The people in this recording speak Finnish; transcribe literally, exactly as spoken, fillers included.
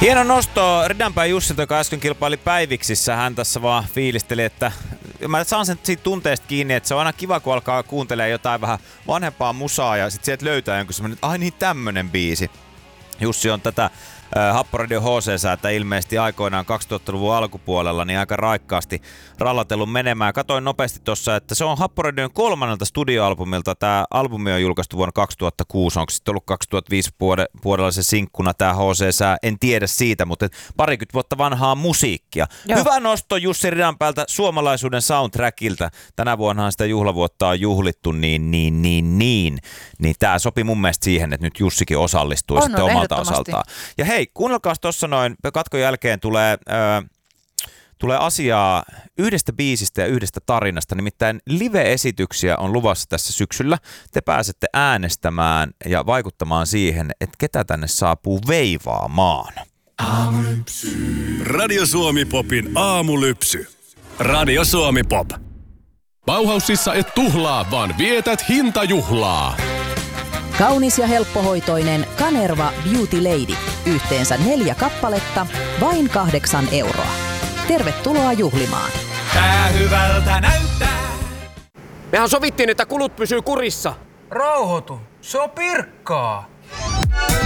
Hieno nosto Ridanpään Jussilta, joka äsken kilpaili Päiviksissä. Hän tässä vaan fiilisteli, että mä saan sen siitä tunteesta kiinni, että se on aina kiva, kun alkaa kuuntelemaan jotain vähän vanhempaa musaa ja sit sieltä löytää jonkun semmonen, ai niin tämmönen biisi. Jussi on tätä äh, Happoradio H C-säätä ilmeisesti aikoinaan kaksituhattaluvun alkupuolella niin aika raikkaasti rallatellut menemään. Katoin nopeasti tossa, että se on Happoradion kolmannelta studioalbumilta. Tää albumi on julkaistu vuonna kaksituhattakuusi. Onko sitten ollut kaksituhattaviisi vuodella se sinkkuna tää H C-sää? En tiedä siitä, mutta parikymmentä vuotta vanhaa musiikkia. Joo. Hyvä nosto Jussi Ridanpäältä suomalaisuuden soundtrackilta. Tänä vuonnahan sitä juhlavuotta on juhlittu niin, niin, niin, niin. Niin tää sopi mun mielestä siihen, että nyt Jussikin osallistui on, sitten omalta osaltaan. Ja hei, kuunnelkaas tossa noin, katkon jälkeen tulee, äh, tulee asiaa yhdestä biisistä ja yhdestä tarinasta, nimittäin live-esityksiä on luvassa tässä syksyllä. Te pääsette äänestämään ja vaikuttamaan siihen, että ketä tänne saapuu veivaamaan. Aamulypsy. Radio Suomi Popin aamulypsy. Radio Suomi Pop. Bauhausissa et tuhlaa, vaan vietät hintajuhlaa. Kaunis ja helppohoitoinen Kanerva Beauty Lady. Yhteensä neljä kappaletta, vain kahdeksan euroa. Tervetuloa juhlimaan. Tää hyvältä näyttää. Mehän sovittiin, että kulut pysyy kurissa. Rauhoitu, se on pirkkaa.